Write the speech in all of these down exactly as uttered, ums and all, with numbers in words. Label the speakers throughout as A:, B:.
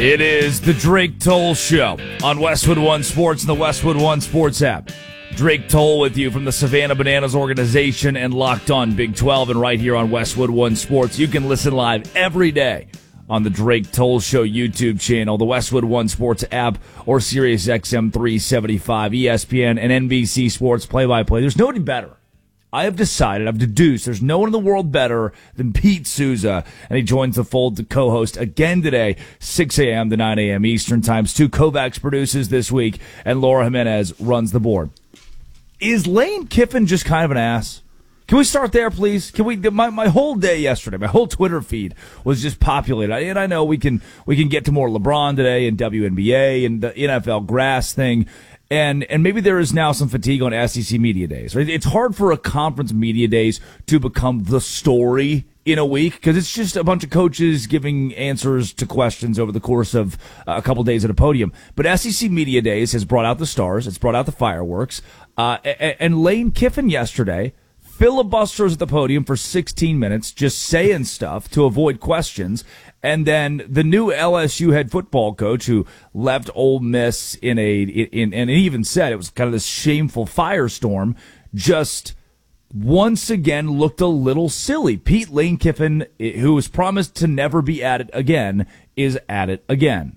A: It is the Drake Toll Show on Westwood One Sports and the Westwood One Sports app. Drake Toll with you from the Savannah Bananas organization and Locked On Big twelve, and right here on Westwood One Sports. You can listen live every day on the Drake Toll Show YouTube channel, the Westwood One Sports app, or Sirius X M three seventy-five, E S P N, and N B C Sports play-by-play. There's nobody better. I have decided, I've deduced, there's no one in the world better than Pete Souza, and he joins the fold to co-host again today, six a.m. to nine a.m. Eastern Time. Stu Kovacs produces this week, and Laura Jimenez runs the board. Is Lane Kiffin just kind of an ass? Can we start there, please? Can we? My my whole day yesterday, my whole Twitter feed was just populated, and I know we can we can get to more LeBron today and W N B A and the N F L grass thing. And and maybe there is now some fatigue on S E C media days. Right? It's hard for a conference media days to become the story in a week because it's just a bunch of coaches giving answers to questions over the course of a couple days at a podium. But S E C media days has brought out the stars. It's brought out the fireworks. Uh, and Lane Kiffin yesterday filibusters at the podium for sixteen minutes, just saying stuff to avoid questions. And then the new L S U head football coach who left Ole Miss in a, in, and he even said it was kind of this shameful firestorm, just once again looked a little silly. Pete Lane Kiffin, who was promised to never be at it again, is at it again.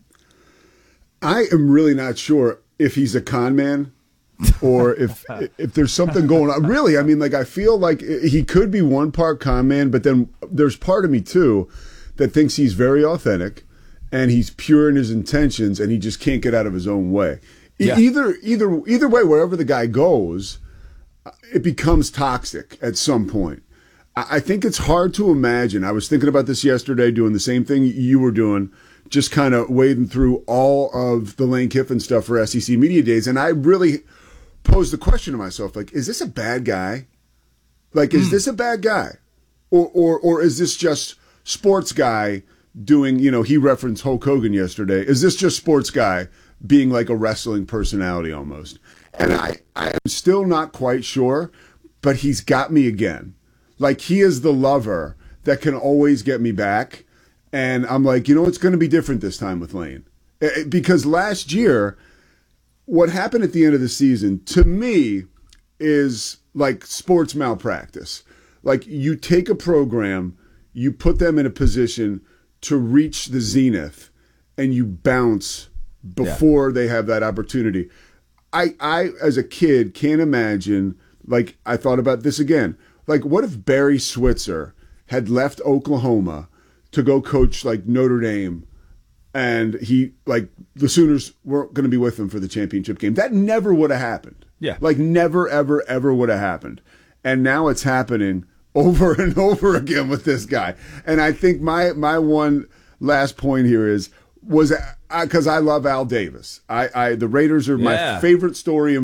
B: I am really not sure if he's a con man or if if there's something going on. Really, I mean, like, I feel like he could be one part con man, but then there's part of me, too, that thinks he's very authentic and he's pure in his intentions and he just can't get out of his own way. Yeah. Either either either way, wherever the guy goes, it becomes toxic at some point. I think it's hard to imagine. I was thinking about this yesterday, doing the same thing you were doing, just kind of wading through all of the Lane Kiffin stuff for S E C Media Days. And I really posed the question to myself, like, is this a bad guy? Like, is mm. this a bad guy? Or, or, or is this just sports guy doing, you know, he referenced Hulk Hogan yesterday. Is this just sports guy being like a wrestling personality almost? And I, I am still not quite sure, but he's got me again. Like, he is the lover that can always get me back. And I'm like, you know, it's going to be different this time with Lane. Because last year, what happened at the end of the season, to me, is like sports malpractice. Like, you take a program, you put them in a position to reach the zenith, and you bounce before yeah. they have that opportunity. I, I, as a kid, can't imagine, like, I thought about this again. Like, what if Barry Switzer had left Oklahoma to go coach, like, Notre Dame, and he, like, the Sooners weren't going to be with him for the championship game? That never would have happened.
A: Yeah.
B: Like, never, ever, ever would have happened. And now it's happening over and over again with this guy. And I think my my one last point here is, was because I, I love Al Davis. I, I The Raiders are yeah. my favorite story in